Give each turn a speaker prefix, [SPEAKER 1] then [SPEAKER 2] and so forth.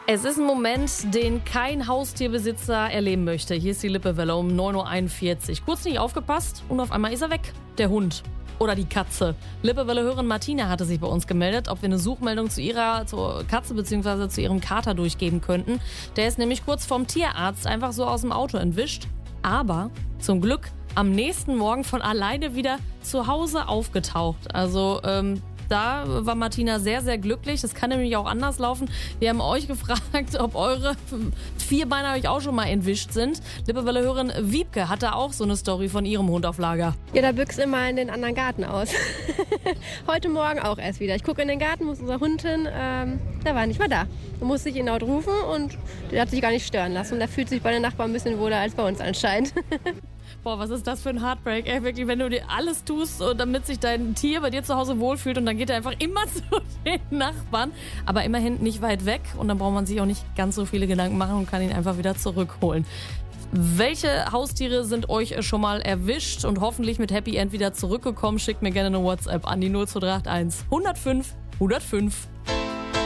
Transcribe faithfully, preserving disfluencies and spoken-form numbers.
[SPEAKER 1] Es ist ein Moment, den kein Haustierbesitzer erleben möchte. Hier ist die Lippewelle um neun Uhr einundvierzig. Kurz nicht aufgepasst und auf einmal ist er weg. Der Hund. Oder die Katze. Lippewelle-Hörerin Martina hatte sich bei uns gemeldet, ob wir eine Suchmeldung zu ihrer zur Katze bzw. zu ihrem Kater durchgeben könnten. Der ist nämlich kurz vorm Tierarzt einfach so aus dem Auto entwischt. Aber zum Glück am nächsten Morgen von alleine wieder zu Hause aufgetaucht. Also ähm, da war Martina sehr, sehr glücklich. Das kann nämlich auch anders laufen. Wir haben euch gefragt, ob eure Vierbeiner euch auch schon mal entwischt sind. Lippewelle-Hörerin Wiebke hatte auch so eine Story von ihrem Hund auf Lager.
[SPEAKER 2] Ja, da büchst immer in den anderen Garten aus. Heute Morgen auch erst wieder. Ich gucke in den Garten, muss unser Hund hin. Ähm, der war nicht mal da. Da musste ich ihn laut rufen und der hat sich gar nicht stören lassen. Und der fühlt sich bei den Nachbarn ein bisschen wohler als bei uns anscheinend.
[SPEAKER 1] Boah, was ist das für ein Heartbreak, ey, wirklich, wenn du dir alles tust, damit sich dein Tier bei dir zu Hause wohlfühlt und dann geht er einfach immer zu den Nachbarn, aber immerhin nicht weit weg und dann braucht man sich auch nicht ganz so viele Gedanken machen und kann ihn einfach wieder zurückholen. Welche Haustiere sind euch schon mal erwischt und hoffentlich mit Happy End wieder zurückgekommen? Schickt mir gerne eine WhatsApp an die null zwei drei acht eins hundertfünf hundertfünf.